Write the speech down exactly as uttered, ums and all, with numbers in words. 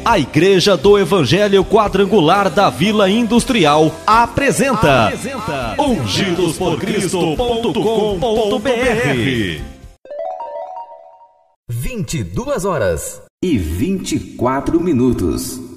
A Igreja do Evangelho Quadrangular da Vila Industrial apresenta, apresenta ungidos por cristo ponto com ponto br. vinte e duas horas e vinte e quatro minutos.